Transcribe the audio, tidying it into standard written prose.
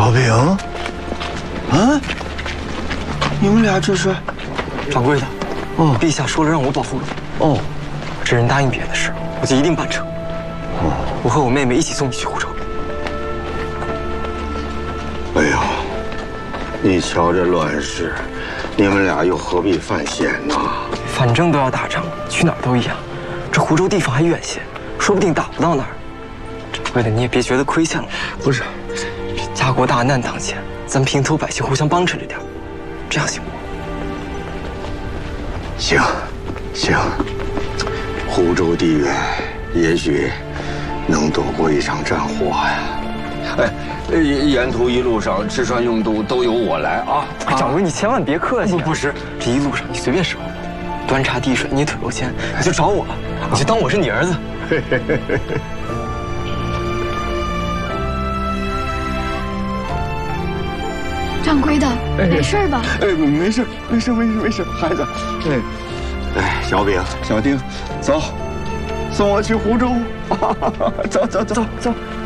小饼，啊，你们俩这是？ 掌柜的， 哦， 陛下说了让我保护你。 哦， 这人答应别的事，我就一定办成。 哦， 我和我妹妹一起送你去湖州。 哎呀，你瞧这乱世，你们俩又何必犯险呢？ 反正都要打仗，去哪儿都一样。这湖州地方还远些，说不定打不到那儿。掌柜的，你也别觉得亏欠了我。 不是， 家国大难当前，咱平头百姓互相帮衬着点，这样行不？ 行，行。湖州地远，也许能躲过一场战祸呀。哎，沿途一路上吃穿用度都由我来啊！ 掌柜，你千万别客气。 不是， 这一路上你随便使唤我，端茶递水、捏腿揉肩，你就找我，你就当我是你儿子。 掌柜的，没事吧？ 哎，没事，没事，没事，没事，孩子。哎，小饼、小丁，走，送我去湖州。走走走走走。